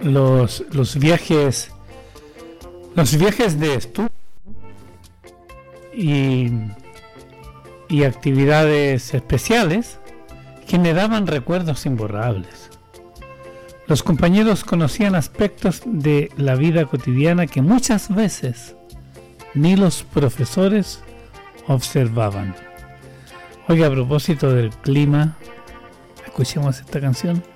los viajes de estudio y actividades especiales generaban recuerdos imborrables. Los compañeros conocían aspectos de la vida cotidiana que muchas veces ni los profesores observaban. Oiga, a propósito del clima, escuchemos esta canción.